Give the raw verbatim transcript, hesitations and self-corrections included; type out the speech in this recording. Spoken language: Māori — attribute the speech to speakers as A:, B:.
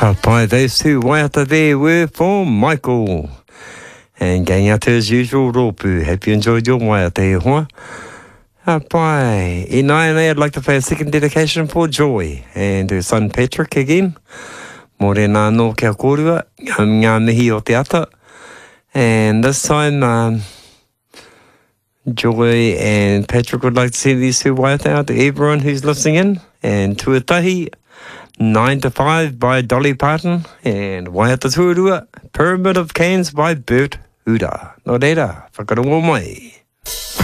A: Ka pai, those two waiata there were for Michael. And going out as usual, Ropu. Hope you enjoyed your waiata e hoa. Ka pai. In nine, I'd like to play a second dedication for Joy and her son Patrick again. Morena no kia korua, ngā mihi o te ata. And this time, um, Joy and Patrick would like to send these two waiata out to everyone who's listening in. And tuatahi, nine to five by Dolly Parton. And Waiata Tuarua, Pyramid of Canes by Bert Huda. Nō reira, whakarongo mai.